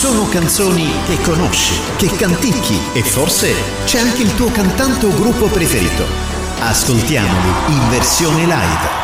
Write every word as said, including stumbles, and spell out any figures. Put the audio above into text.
Sono canzoni che conosci, che canticchi e forse c'è anche il tuo cantante o gruppo preferito. Ascoltiamoli in versione live.